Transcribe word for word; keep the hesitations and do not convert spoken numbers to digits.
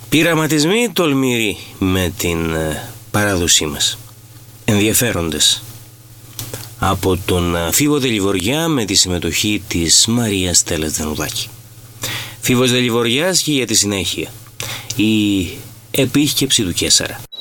Πειραματισμοί τολμηροί με την παράδοσή μας. Ενδιαφέροντες. Από τον Φίβο Δελιβοριά με τη συμμετοχή της Μαρίας Στέλλας Δενουδάκη. Φίβος Δελιβοριάς και για τη συνέχεια. Η επίσκεψη του Καίσαρα.